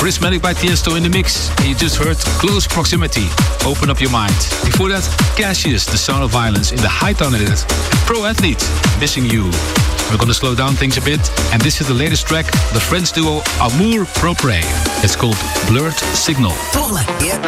Prismatic by Tiesto in the mix. You just heard Close Proximity, Open Up Your Mind. Before that, Cassius, The Sound of Violence in the high tone edit. Pro Athlete, Missing You. We're gonna slow down things a bit, and this is the latest track, the French duo Amour Propre. It's called Blurred Signal. Tohle je